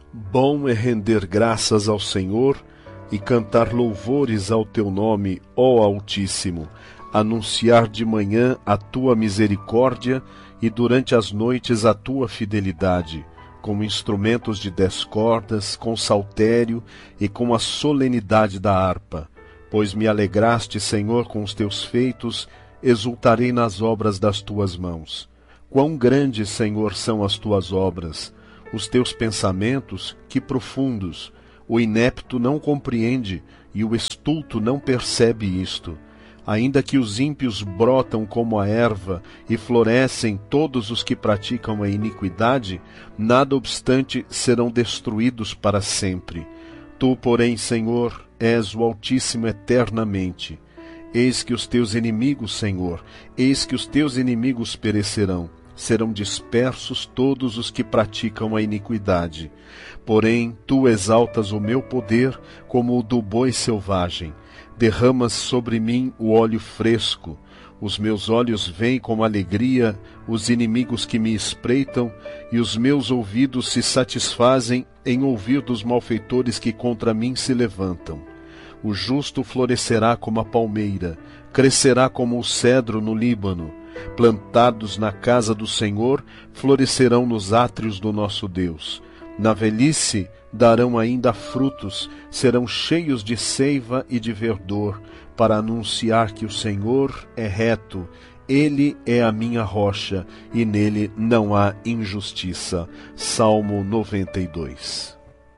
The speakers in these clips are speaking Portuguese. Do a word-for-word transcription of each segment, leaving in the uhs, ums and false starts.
Bom é render graças ao Senhor e cantar louvores ao teu nome, ó Altíssimo, anunciar de manhã a tua misericórdia e durante as noites a tua fidelidade, com instrumentos de dez cordas, com saltério e com a solenidade da harpa. Pois me alegraste, Senhor, com os teus feitos, exultarei nas obras das tuas mãos. Quão grandes, Senhor, são as tuas obras! Os teus pensamentos, que profundos! O inepto não compreende, e o estulto não percebe isto. Ainda que os ímpios brotam como a erva, e florescem todos os que praticam a iniquidade, nada obstante serão destruídos para sempre. Tu, porém, Senhor, és o Altíssimo eternamente. Eis que os teus inimigos, Senhor, eis que os teus inimigos perecerão. Serão dispersos todos os que praticam a iniquidade. Porém, tu exaltas o meu poder como o do boi selvagem. Derramas sobre mim o óleo fresco. Os meus olhos veem com alegria os inimigos que me espreitam, e os meus ouvidos se satisfazem em ouvir dos malfeitores que contra mim se levantam. O justo florescerá como a palmeira, crescerá como o cedro no Líbano. Plantados na casa do Senhor, florescerão nos átrios do nosso Deus. Na velhice darão ainda frutos, serão cheios de seiva e de verdor, para anunciar que o Senhor é reto, Ele é a minha rocha, e nele não há injustiça. Salmo noventa e dois.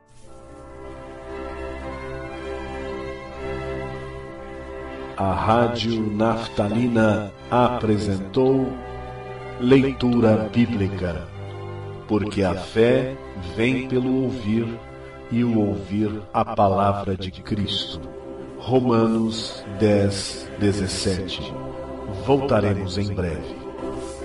A Rádio Naftalina apresentou Leitura Bíblica, porque a fé vem pelo ouvir e o ouvir a palavra de Cristo. Romanos dez, dezessete. Voltaremos em breve.